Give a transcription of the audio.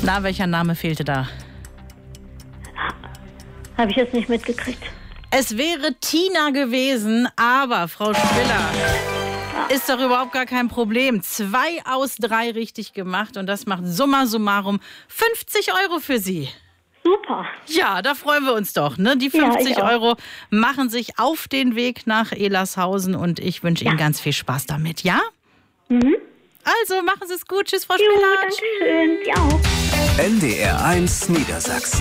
Na, welcher Name fehlte da? Habe ich jetzt nicht mitgekriegt. Es wäre Tina gewesen, aber Frau Spiller, ist doch überhaupt gar kein Problem. 2 aus 3 richtig gemacht und das macht summa summarum 50 € für Sie. Super. Ja, da freuen wir uns doch. Ne? Die 50 € machen sich auf den Weg nach Elershausen und ich wünsche Ihnen ganz viel Spaß damit, ja? Mhm. Also, machen Sie es gut. Tschüss, Frau Spiller. Danke schön. Sie auch. NDR 1 Niedersachsen.